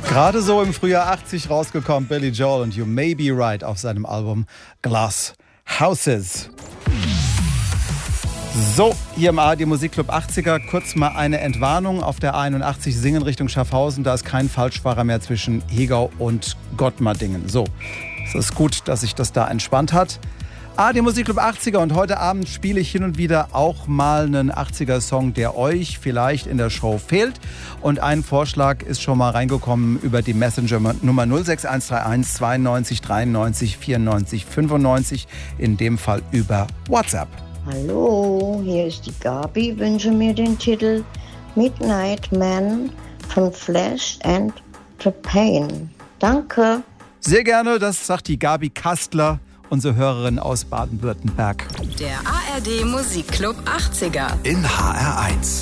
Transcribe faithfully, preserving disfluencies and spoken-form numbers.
Gerade so im Frühjahr achtzig rausgekommen, Billy Joel und You May Be Right auf seinem Album Glass Houses. So, hier im A R D Musikclub achtziger, kurz mal eine Entwarnung. Auf der einundachtzig Singen Richtung Schaffhausen, da ist kein Falschfahrer mehr zwischen Hegau und Gottmardingen. So, es ist gut, dass sich das da entspannt hat. A R D Musikclub achtziger und heute Abend spiele ich hin und wieder auch mal einen achtziger-Song, der euch vielleicht in der Show fehlt. Und ein Vorschlag ist schon mal reingekommen über die Messenger-Nummer null sechs eins drei eins zweiundneunzig dreiundneunzig vierundneunzig fünfundneunzig, in dem Fall über WhatsApp. Hallo, hier ist die Gabi, wünsche mir den Titel Midnight Man von Flash and the Pain. Danke. Sehr gerne, das sagt die Gabi Kastler, unsere Hörerin aus Baden-Württemberg. Der A R D Musikclub achtziger in H R eins.